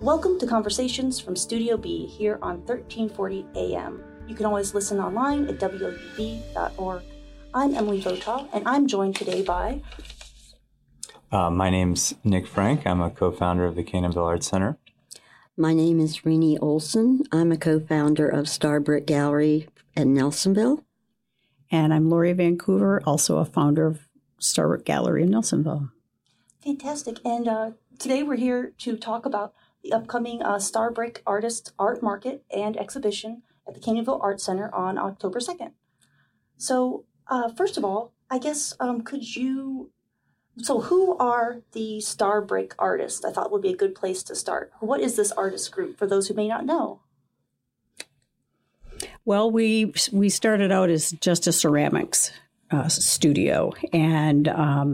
Welcome to Conversations from Studio B here on 1340 AM. You can always listen online at WOUB.org. I'm Emily Votaw, and I'm joined today by... My name's Nick Frank. I'm a co-founder of the Canaanville Arts Center. My name is Renee Olson. I'm a co-founder of Star Brick Gallery in Nelsonville. And I'm Lori Vancouver, also a founder of Star Brick Gallery in Nelsonville. Fantastic. And today we're here to talk about the upcoming Star Brick Artists Art Market and Exhibition at the Canaanville Arts Center on October 2nd. So, first of all, I guess, So who are the Star Brick artists? I thought would be a good place to start. What is this artist group for those who may not know? Well, we started out as just a ceramics studio, and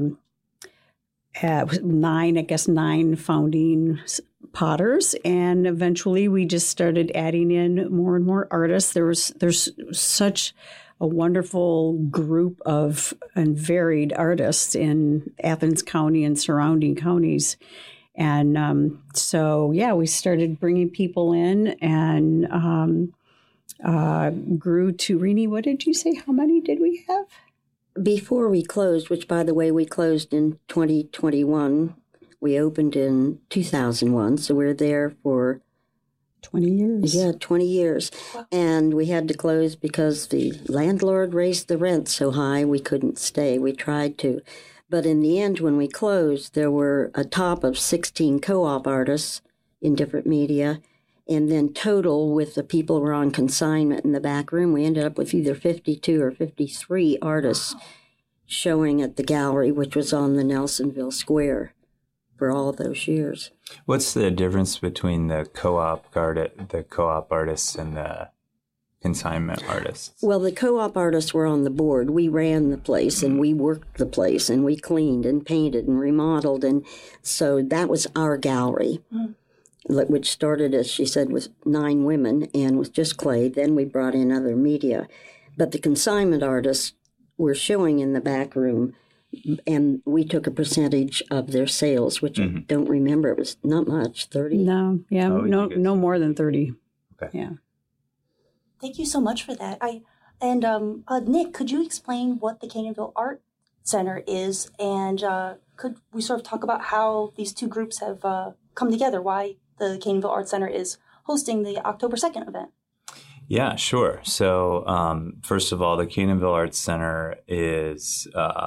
nine founding potters, and eventually we just started adding in more and more artists. There's such a wonderful group of and varied artists in Athens County and surrounding counties. And we started bringing people in and grew to, Renee, what did you say? How many did we have? Before we closed, which, by the way, we closed in 2021, we opened in 2001, so we're there for 20 years. Yeah, 20 years. Wow. And we had to close because the landlord raised the rent so high we couldn't stay. We tried to. But in the end, when we closed, there were a top of 16 co-op artists in different media. And then total, with the people who were on consignment in the back room, we ended up with either 52 or 53 artists showing at the gallery, which was on the Nelsonville Square for all those years. What's the difference between the co-op artists and the consignment artists? Well, the co-op artists were on the board. We ran the place and we worked the place and we cleaned and painted and remodeled. And so that was our gallery, which started, as she said, with 9 women and with just clay. Then we brought in other media. But the consignment artists were showing in the back room, and we took a percentage of their sales, which I don't remember. It was not much, 30? No, yeah, no more than 30. Okay. Yeah. Thank you so much for that. Nick, could you explain what the Canaanville Art Center is, and could we sort of talk about how these two groups have come together, why the Canaanville Art Center is hosting the October 2nd event? Yeah, sure. So first of all, the Canaanville Arts Center is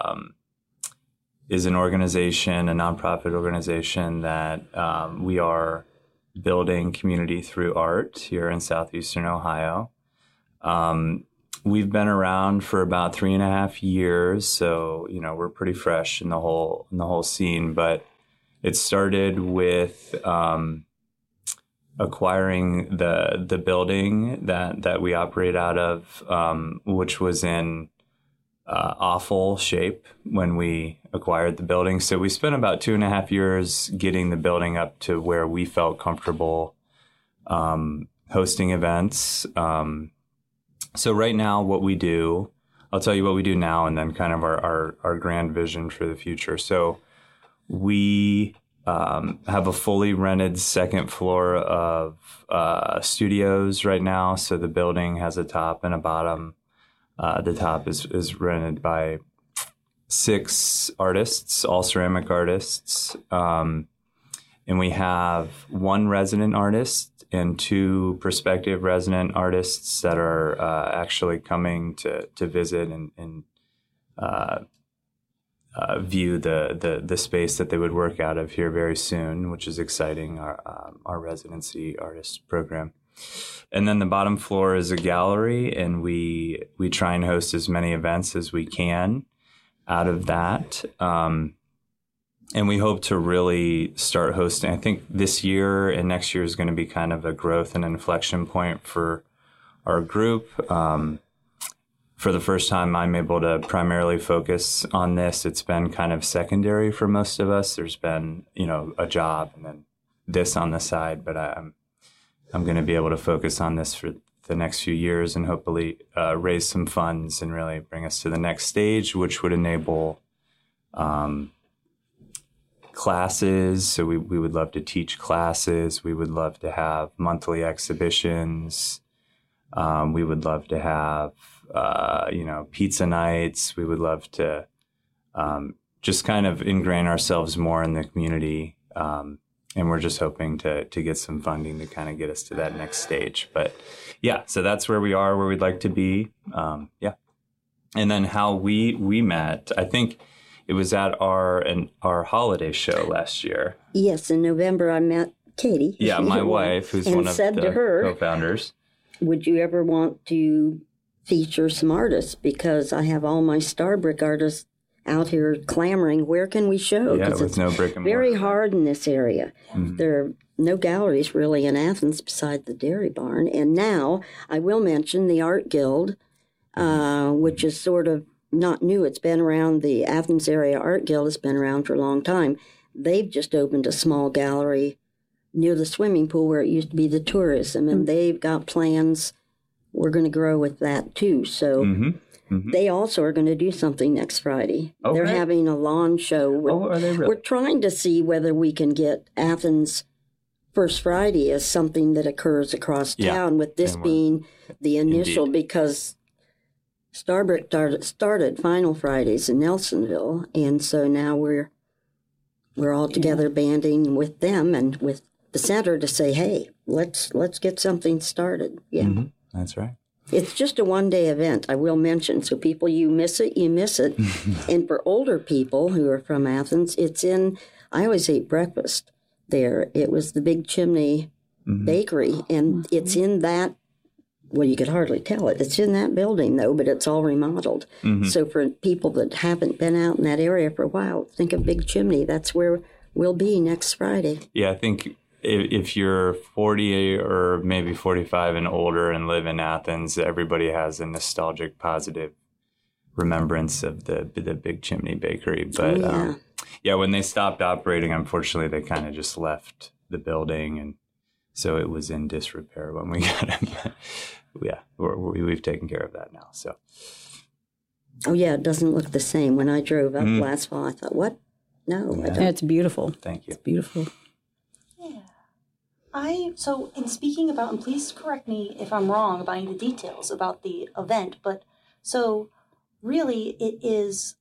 an organization, a nonprofit organization that we are building community through art here in southeastern Ohio. We've been around for about 3.5 years, so we're pretty fresh in the whole scene. But it started with acquiring the building that we operate out of, which was in awful shape when we acquired the building. So we spent about 2.5 years getting the building up to where we felt comfortable hosting events. So right now what we do, I'll tell you what we do now and then kind of our grand vision for the future. So we have a fully rented second floor of studios right now. So the building has a top and a bottom. The top is rented by 6 artists, all ceramic artists. And we have 1 resident artist and 2 prospective resident artists that are actually coming to visit and view the space that they would work out of here very soon, which is exciting, our residency artist program. And then the bottom floor is a gallery, and we try and host as many events as we can out of that. And we hope to really start hosting. I think this year and next year is going to be kind of a growth and inflection point for our group. For the first time, I'm able to primarily focus on this. It's been kind of secondary for most of us. There's been, a job and then this on the side, but I'm going to be able to focus on this for the next few years and hopefully raise some funds and really bring us to the next stage, which would enable classes. So we would love to teach classes. We would love to have monthly exhibitions. We would love to have, pizza nights. We would love to just kind of ingrain ourselves more in the community. And we're just hoping to get some funding to kind of get us to that next stage. But yeah, so that's where we are, where we'd like to be. Yeah. And then how we met, I think it was at our holiday show last year. Yes, in November I met Katie. Yeah, my wife, who's one of the co-founders. Would you ever want to feature some artists? Because I have all my Starbrick artists out here clamoring, where can we show? Yeah, with no brick and mortar. Very hard in this area. Mm-hmm. There are no galleries really in Athens beside the Dairy Barn. And now I will mention the Art Guild, which is sort of not new. It's been around. The Athens Area Art Guild has been around for a long time. They've just opened a small gallery near the swimming pool where it used to be the tourism, and they've got plans. We're going to grow with that too. So they also are going to do something next Friday. Okay. They're having a lawn show. Are they really? We're trying to see whether we can get Athens First Friday as something that occurs across town, with this being the initial, because Starbrick started Final Fridays in Nelsonville, and so now we're all together banding with them and with the center to say, hey, let's get something started. Yeah, that's right. It's just a one-day event, I will mention. So people, you miss it. And for older people who are from Athens, I always ate breakfast there. It was the Big Chimney Bakery, and it's in that, well, you could hardly tell it. It's in that building, though, but it's all remodeled. So for people that haven't been out in that area for a while, think of Big Chimney. That's where we'll be next Friday. Yeah, I think if you're 40 or maybe 45 and older and live in Athens, everybody has a nostalgic, positive remembrance of the Big Chimney Bakery. But when they stopped operating, unfortunately, they kind of just left the building, and so it was in disrepair when we got it. Yeah, we've taken care of that now. So. Oh yeah, it doesn't look the same. When I drove up last fall, I thought, what? No, I don't. Yeah, it's beautiful. Thank you. It's beautiful. So in speaking about, and please correct me if I'm wrong about any of the details about the event, but so really it is,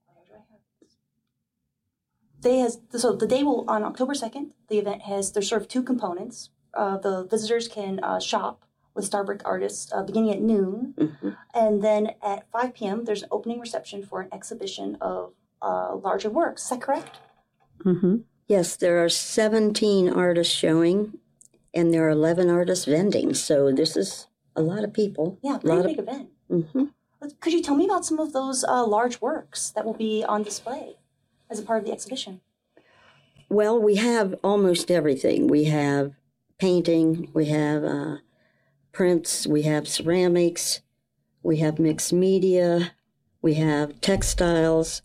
the day will, on October 2nd, the event there's sort of two components. The visitors can shop with Starbrick artists beginning at noon, and then at 5 p.m. there's an opening reception for an exhibition of larger works. Is that correct? Yes, there are 17 artists showing, and there are 11 artists vending. So this is a lot of people. Yeah, pretty big event. Could you tell me about some of those large works that will be on display as a part of the exhibition? Well, we have almost everything. We have painting, we have prints, we have ceramics, we have mixed media, we have textiles.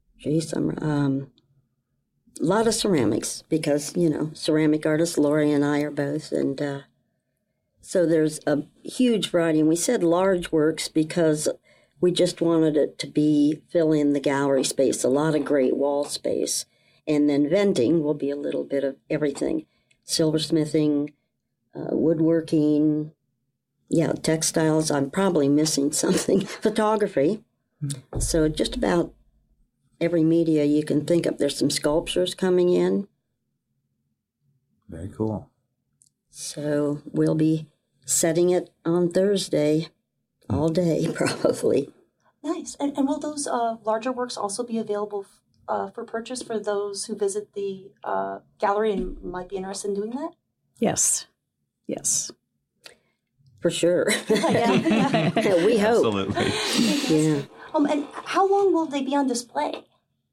A lot of ceramics, because, ceramic artist Lori and I are both. And so there's a huge variety. And we said large works because we just wanted it to fill in the gallery space, a lot of great wall space. And then vending will be a little bit of everything. Silversmithing, woodworking, textiles. I'm probably missing something. Photography. So just about every media you can think of. There's some sculptures coming in. Very cool. So we'll be setting it on Thursday all day, probably. Nice. And will those larger works also be available for purchase for those who visit the gallery and might be interested in doing that? Yes. For sure. Yeah. We hope. Absolutely. Yeah. And how long will they be on display?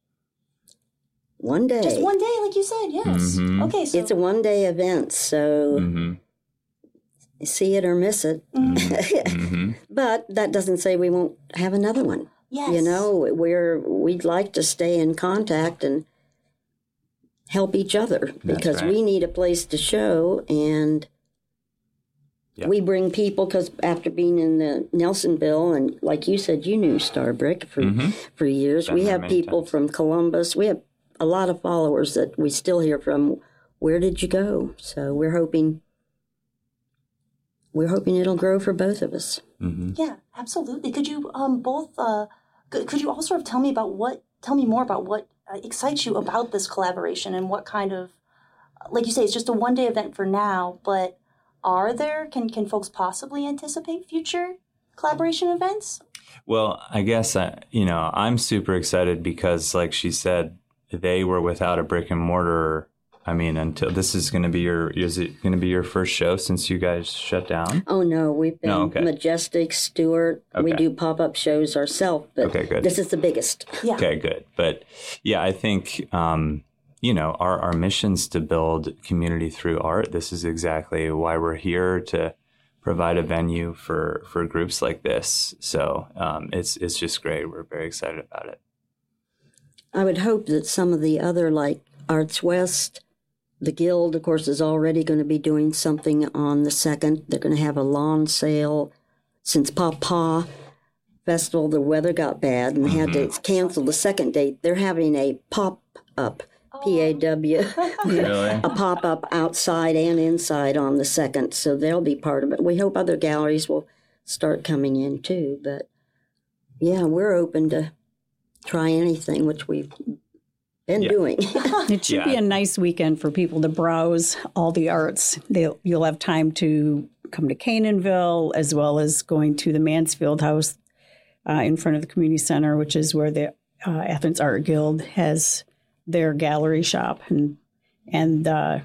One day. Just one day, like you said, yes. Okay, so it's a one-day event, so see it or miss it. But that doesn't say we won't have another one. Yes. We'd like to stay in contact and help each other, because we need a place to show, and we bring people, because after being in the Nelsonville, and like you said, you knew Starbrick for years. We have people from Columbus. We have a lot of followers that we still hear from. Where did you go? So we're hoping it'll grow for both of us. Mm-hmm. Yeah, absolutely. Could you both could you all sort of tell me more about what excites you about this collaboration, and what kind of, like you say, it's just a one-day event for now, but can folks possibly anticipate future collaboration events? Well, I guess I'm super excited because, like she said, they were without a brick and mortar. I mean, until this is going to be is it going to be your first show since you guys shut down? Oh no, we've been okay. Majestic, Stewart. Okay. We do pop-up shows ourselves, but okay, good. This is the biggest. Yeah. Okay, good. But yeah, I think our mission's to build community through art. This is exactly why we're here, to provide a venue for groups like this. So it's just great. We're very excited about it. I would hope that some of the other, like Arts West, the Guild, of course, is already going to be doing something on the 2nd. They're going to have a lawn sale. Since Pawpaw Festival, the weather got bad and they had to cancel the second date. They're having a pop-up, P-A-W, Really? a pop-up outside and inside on the 2nd, so they'll be part of it. We hope other galleries will start coming in too, but yeah, we're open to try anything, which we've been doing. It should be a nice weekend for people to browse all the arts. You'll have time to come to Canaanville, as well as going to the Mansfield House in front of the community center, which is where the Athens Art Guild has their gallery shop, and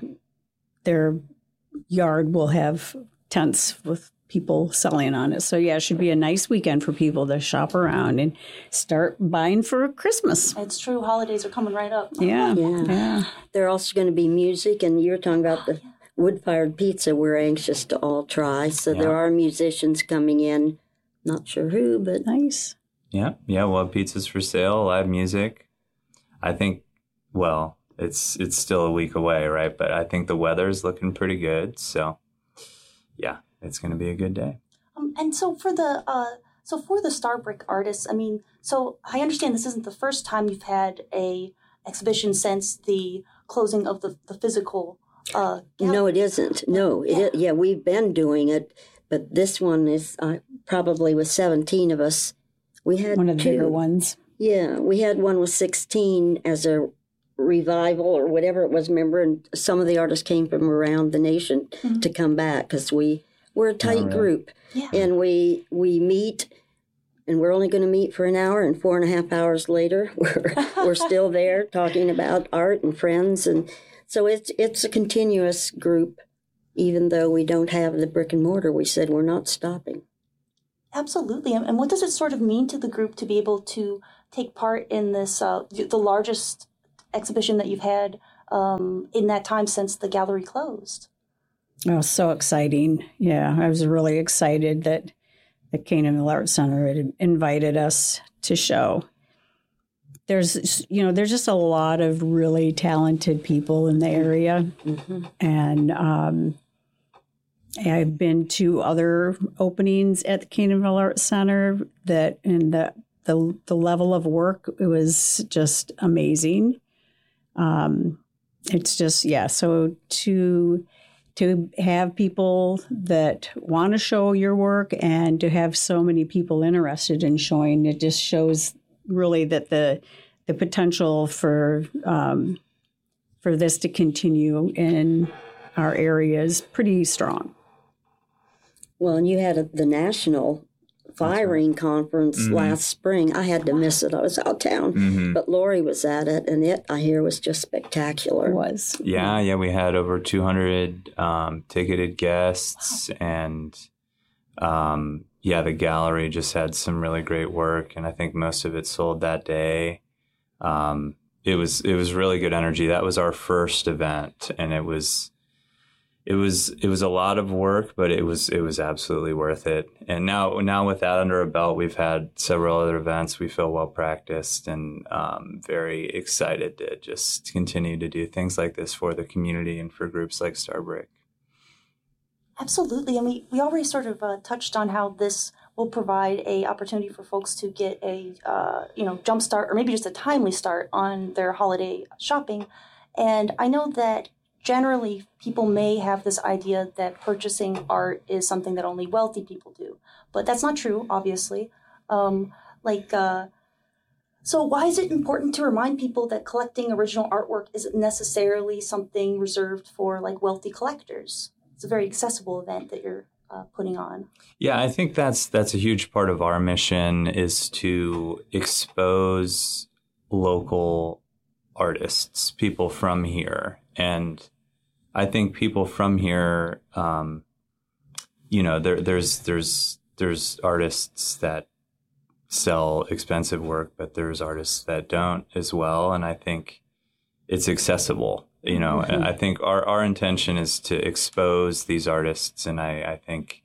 their yard will have tents with people selling on it. So yeah, it should be a nice weekend for people to shop around and start buying for Christmas. It's true. Holidays are coming right up. Yeah. There are also going to be music, and you're talking about the wood-fired pizza we're anxious to all try. So there are musicians coming in. Not sure who, but Nice. Yeah. We'll have pizzas for sale, live music. I think, well, it's still a week away, right? But I think the weather's looking pretty good. So yeah, it's going to be a good day. And so for the Starbrick artists, I mean, so I understand this isn't the first time you've had a exhibition since the closing of the physical. no, it isn't. No, we've been doing it, but this one is probably with 17 of us. We had One of the bigger ones. Yeah, we had one with 16 as a revival or whatever it was, remember, and some of the artists came from around the nation to come back because we're a tight group. Yeah. And we meet, and we're only going to meet for an hour, and 4.5 hours later, we're still there talking about art and friends. And so it's a continuous group, even though we don't have the brick and mortar. We said we're not stopping. Absolutely. And what does it sort of mean to the group to be able to take part in this, the largest exhibition that you've had in that time since the gallery closed? Oh, so exciting. Yeah, I was really excited that the Canaanville Art Center had invited us to show. There's just a lot of really talented people in the area. Mm-hmm. And I've been to other openings at the Canaanville Art Center and the level of work, it was just amazing. It's just, so to have people that want to show your work and to have so many people interested in showing, it just shows really that the potential for this to continue in our area is pretty strong. Well, and you had the National Firing Conference last spring. I had to miss it. I was out of town. But Lori was at it, and it, I hear, was just spectacular. It was. Yeah, we had over 200 ticketed guests, and the gallery just had some really great work, and I think most of it sold that day. It was really good energy. That was our first event, and it was a lot of work, but it was absolutely worth it. And now with that under our belt, we've had several other events. We feel well practiced and very excited to just continue to do things like this for the community and for groups like Starbrick. Absolutely. And we already sort of touched on how this will provide a opportunity for folks to get a jump start, or maybe just a timely start on their holiday shopping. And I know that generally people may have this idea that purchasing art is something that only wealthy people do, but that's not true, obviously. So why is it important to remind people that collecting original artwork isn't necessarily something reserved for like wealthy collectors? It's a very accessible event that you're putting on. Yeah, I think that's a huge part of our mission, is to expose local artists, people from here. And I think people from here, there's artists that sell expensive work, but there's artists that don't as well. And I think it's accessible, Mm-hmm. and I think our intention is to expose these artists. And I think,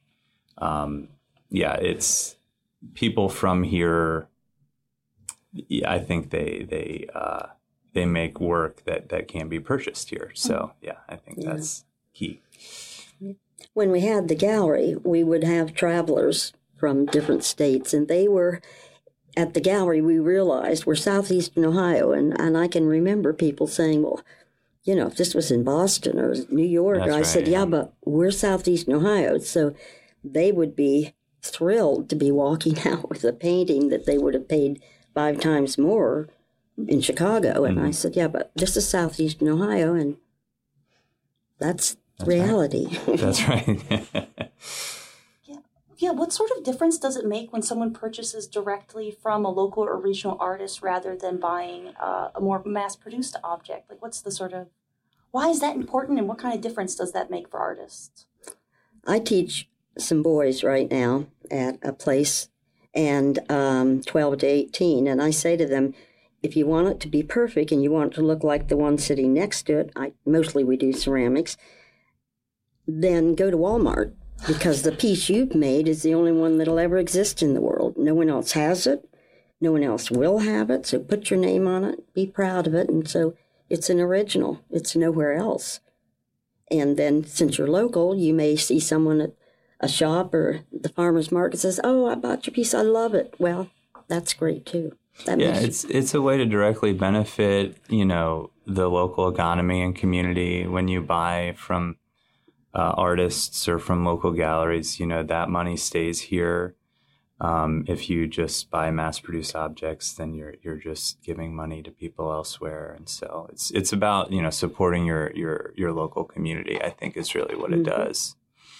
it's people from here. Yeah, I think they make work that can be purchased here. So I think that's key. When we had the gallery, we would have travelers from different states, and they were at the gallery. We realized we're southeastern Ohio, and I can remember people saying, well, if this was in Boston or New York, I said, yeah, but we're southeastern Ohio. So they would be thrilled to be walking out with a painting that they would have paid 5 times more in Chicago. And I said, yeah, but this is southeastern Ohio, and that's reality. Right. That's right. Yeah, what sort of difference does it make when someone purchases directly from a local or regional artist rather than buying a more mass-produced object? Like, why is that important, and what kind of difference does that make for artists? I teach some boys right now at a place, and 12 to 18, and I say to them, if you want it to be perfect and you want it to look like the one sitting next to it, mostly we do ceramics, then go to Walmart. Because the piece you've made is the only one that'll ever exist in the world. No one else has it. No one else will have it. So put your name on it. Be proud of it. And so it's an original. It's nowhere else. And then since you're local, you may see someone at a shop or the farmer's market says, oh, I bought your piece. I love it. Well, that's great too. It's a way to directly benefit, the local economy and community when you buy from artists or from local galleries. That money stays here. If you just buy mass-produced objects, then you're just giving money to people elsewhere. And so it's about supporting your local community, I think, is really what it does.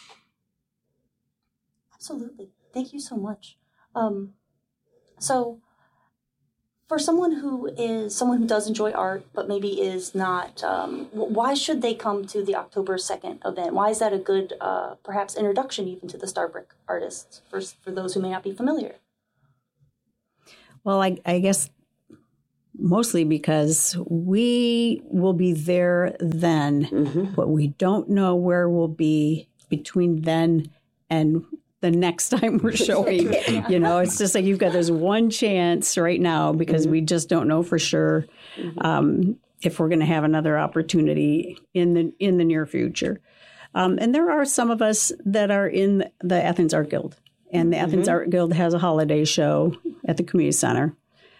Absolutely. Thank you so much. So for someone who does enjoy art, but maybe is not, why should they come to the October 2nd event? Why is that a good, perhaps, introduction even to the Starbrick artists for those who may not be familiar? Well, I guess mostly because we will be there then, but we don't know where we'll be between then and the next time we're showing. It's just like you've got this one chance right now because we just don't know for sure if we're going to have another opportunity in the near future. And there are some of us that are in the Athens Art Guild, and the Athens Art Guild has a holiday show at the community center.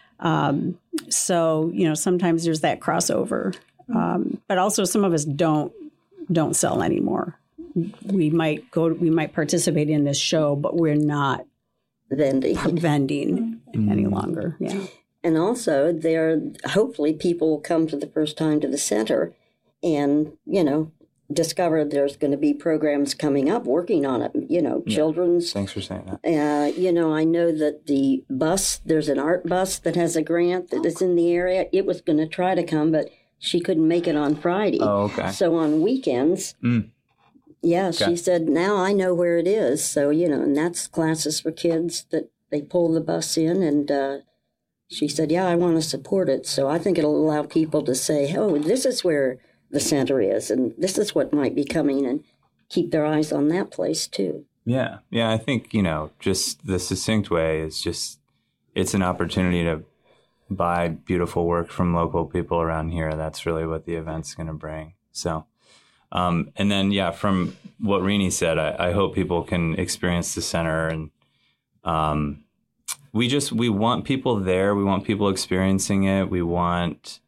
So sometimes there's that crossover, but also some of us don't sell anymore. We might participate in this show, but we're not vending any longer. Yeah. And also hopefully people will come to the first time to the center and, discover there's going to be programs coming up working on it, children's. Thanks for saying that. I know that there's an art bus that has a grant that is in the area. It was going to try to come, but she couldn't make it on Friday. Oh, okay. So on weekends, she said, now I know where it is. So, and that's classes for kids that they pull the bus in. And she said, I want to support it. So I think it'll allow people to say, oh, this is where the center is, and this is what might be coming, and keep their eyes on that place, too. Yeah. I think, just the succinct way is it's an opportunity to buy beautiful work from local people around here. That's really what the event's going to bring. So, and then, from what Rini said, I hope people can experience the center and we want people there. We want people experiencing it. We want,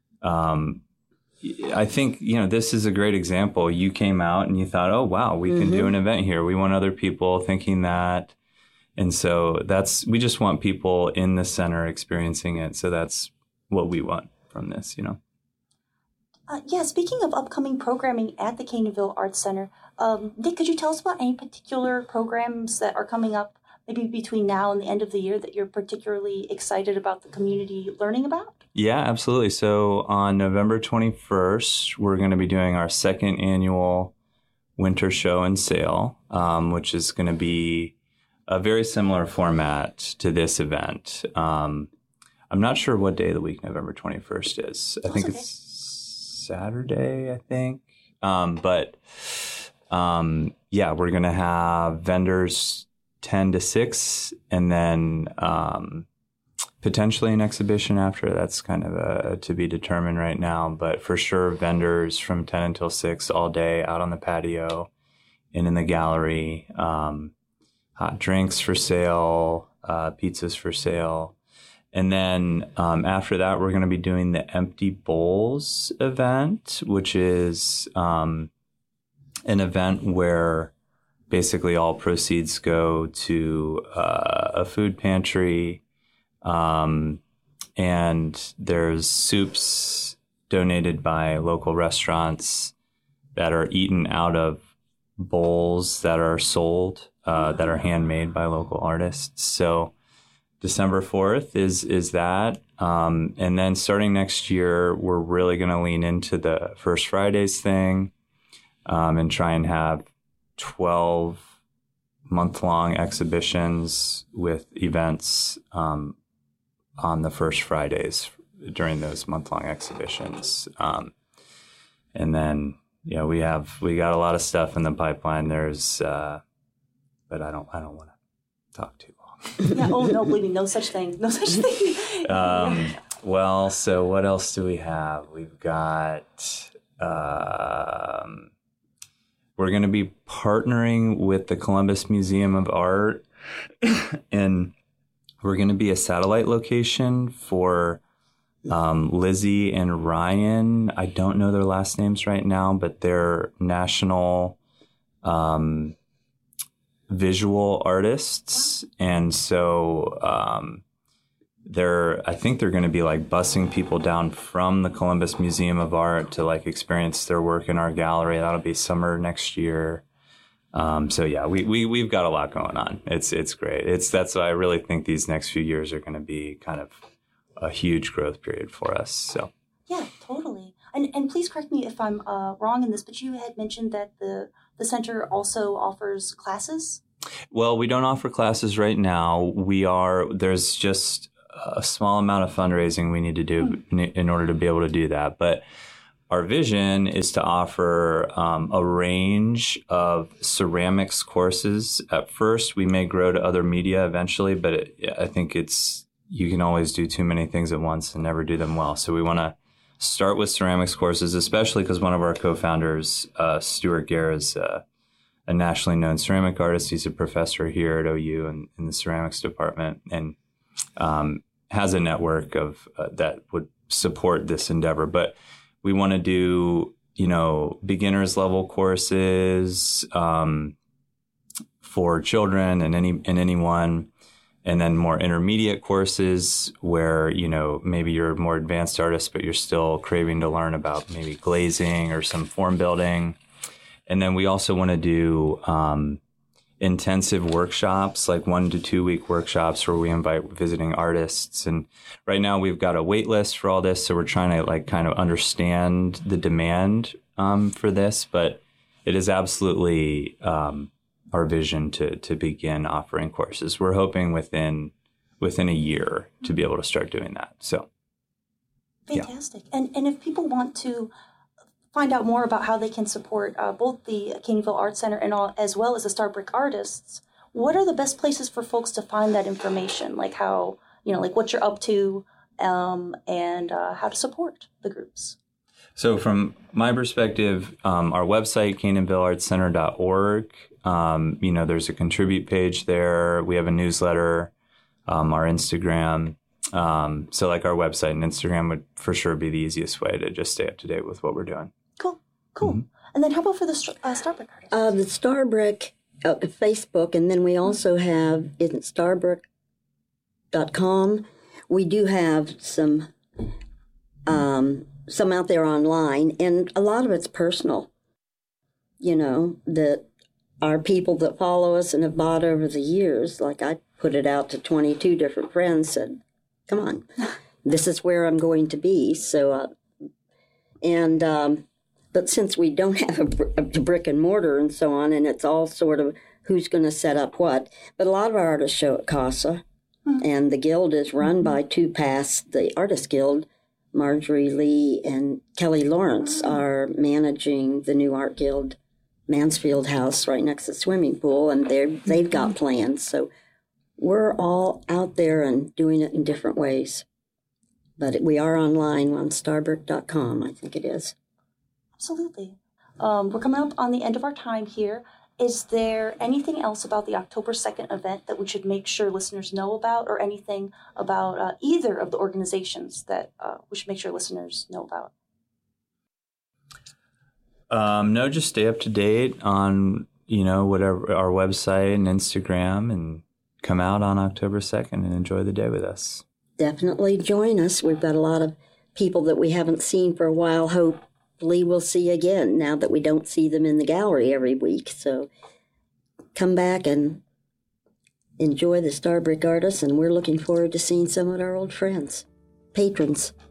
I think, this is a great example. You came out and you thought, oh, wow, we can do an event here. We want other people thinking that. And so we just want people in the center experiencing it. So that's what we want from this, Speaking of upcoming programming at the Caneyville Arts Center, Nick, could you tell us about any particular programs that are coming up maybe between now and the end of the year that you're particularly excited about the community learning about? Yeah, absolutely. So on November 21st, we're going to be doing our second annual winter show and sale, which is going to be a very similar format to this event. I'm not sure what day of the week November 21st is. I think it's Saturday, I think. We're going to have vendors 10 to 6 and then potentially an exhibition after. That's kind of to be determined right now. But for sure, vendors from 10 until 6 all day out on the patio and in the gallery. Hot drinks for sale, pizzas for sale. And then after that, we're going to be doing the Empty Bowls event, which is an event where basically all proceeds go to a food pantry. And there's soups donated by local restaurants that are eaten out of bowls that are sold, that are handmade by local artists. So December 4th is that. And then starting next year, we're really going to lean into the First Fridays thing and try and have 12 month-long exhibitions with events on the First Fridays during those month-long exhibitions. And then, we got a lot of stuff in the pipeline. There's, but I don't want to talk too long. Yeah. Oh no, believe me, no such thing. No such thing. Well, so what else do we have? We've got. We're going to be partnering with the Columbus Museum of Art, and we're going to be a satellite location for Lizzie and Ryan. I don't know their last names right now, but they're national visual artists. And so I think they're going to be like busing people down from the Columbus Museum of Art to like experience their work in our gallery. That'll be summer next year. We've got a lot going on. It's great. That's why I really think these next few years are going to be kind of a huge growth period for us. So yeah, totally. And please correct me if I'm wrong in this, but you had mentioned that the center also offers classes. Well, we don't offer classes right now. There's just a small amount of fundraising we need to do in order to be able to do that. But our vision is to offer a range of ceramics courses. At first, we may grow to other media eventually, but I think you can always do too many things at once and never do them well. So we want to start with ceramics courses, especially because one of our co-founders, Stuart Gare, is a nationally known ceramic artist. He's a professor here at OU in the ceramics department, and has a network of that would support this endeavor. But we want to do, beginners level courses for children and anyone, and then more intermediate courses where, maybe you're a more advanced artist, but you're still craving to learn about maybe glazing or some form building. And then we also want to do intensive workshops, like 1 to 2 week workshops where we invite visiting artists. And right now we've got a wait list for all this. So we're trying to kind of understand the demand for this, but it is absolutely our vision to begin offering courses. We're hoping within a year to be able to start doing that. So fantastic. Yeah. And if people want to find out more about how they can support both the Caneyville Arts Center as well as the Starbrick Artists, what are the best places for folks to find that information? Like how, like what you're up to and how to support the groups? So from my perspective, our website, CanaanvilleArtsCenter.org, there's a contribute page there. We have a newsletter, our Instagram. So like our website and Instagram would for sure be the easiest way to just stay up to date with what we're doing. Cool. Mm-hmm. And then how about for the Starbrick artists? The Starbrick Facebook, and then we also have in starbrick.com. We do have some out there online, and a lot of it's personal. That our people that follow us and have bought over the years, like I put it out to 22 different friends, said, come on, this is where I'm going to be. So, but since we don't have a brick and mortar and so on, and it's all sort of who's going to set up what, but a lot of our artists show at CASA, and the guild is run by two past, the Artist Guild. Marjorie Lee and Kelly Lawrence are managing the new Art Guild Mansfield House right next to the swimming pool, and they've got plans. So we're all out there and doing it in different ways. But we are online on starbrick.com, I think it is. Absolutely. We're coming up on the end of our time here. Is there anything else about the October 2nd event that we should make sure listeners know about, or anything about either of the organizations that we should make sure listeners know about? No, just stay up to date on, whatever our website and Instagram, and come out on October 2nd and enjoy the day with us. Definitely join us. We've got a lot of people that we haven't seen for a while. Hopefully we'll see again now that we don't see them in the gallery every week. So come back and enjoy the Starbrick artists, and we're looking forward to seeing some of our old friends, patrons.